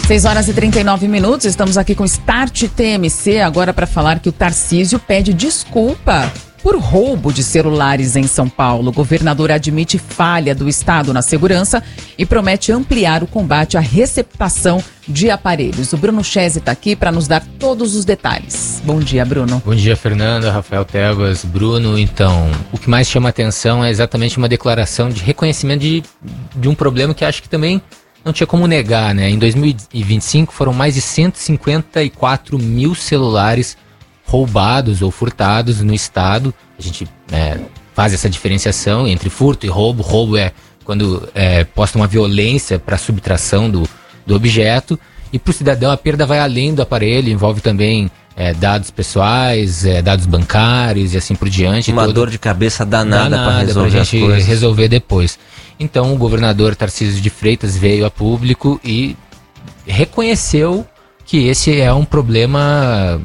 6h39, estamos aqui com Start TMC, agora para falar que o Tarcísio pede desculpa por roubo de celulares em São Paulo. O governador admite falha do Estado na segurança e promete ampliar o combate à receptação de aparelhos. O Bruno Chese está aqui para nos dar todos os detalhes. Bom dia, Bruno. Bom dia, Fernanda, Rafael Teguas, Bruno. Então, o que mais chama atenção é exatamente uma declaração de reconhecimento de um problema que acho que também não tinha como negar, né? Em 2025 foram mais de 154 mil celulares roubados ou furtados no estado. A gente faz essa diferenciação entre furto e roubo. Roubo é quando posta uma violência para subtração do objeto. E para o cidadão a perda vai além do aparelho, envolve também dados pessoais, dados bancários e assim por diante. Uma dor de cabeça danada para resolver as coisas. Resolver depois. Então o governador Tarcísio de Freitas veio a público e reconheceu que esse é um problema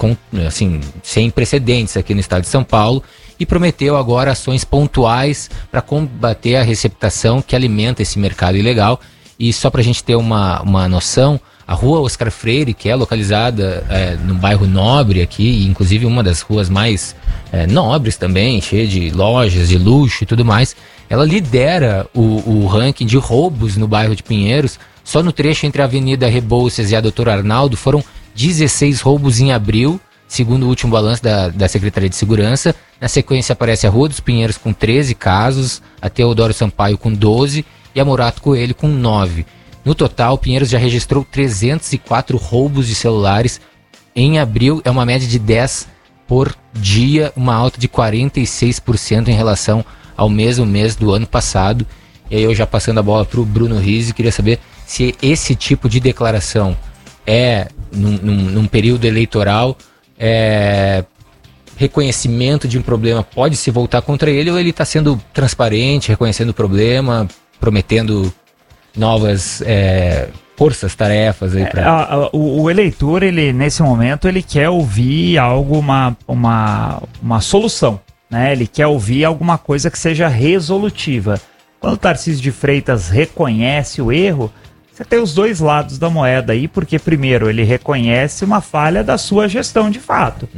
sem precedentes aqui no estado de São Paulo e prometeu agora ações pontuais para combater a receptação que alimenta esse mercado ilegal. E só para a gente ter uma noção, a rua Oscar Freire, que é localizada no bairro Nobre aqui, inclusive uma das ruas mais nobres também, cheia de lojas de luxo e tudo mais, ela lidera o ranking de roubos no bairro de Pinheiros. Só no trecho entre a Avenida Rebouças e a Doutor Arnaldo foram 16 roubos em abril, segundo o último balanço da Secretaria de Segurança. Na sequência aparece a Rua dos Pinheiros com 13 casos, a Teodoro Sampaio com 12 e a Morato Coelho com 9. No total, Pinheiros já registrou 304 roubos de celulares. Em abril é uma média de 10 por dia, uma alta de 46% em relação ao mesmo mês do ano passado. E aí eu já passando a bola para o Bruno Rizzi, queria saber se esse tipo de declaração num período eleitoral, reconhecimento de um problema pode se voltar contra ele, ou ele está sendo transparente, reconhecendo o problema, prometendo novas forças, tarefas aí para... O eleitor, ele nesse momento, ele quer ouvir algo, uma solução, né? Ele quer ouvir alguma coisa que seja resolutiva. Quando o Tarcísio de Freitas reconhece o erro, você tem os dois lados da moeda aí, porque primeiro ele reconhece uma falha da sua gestão de fato.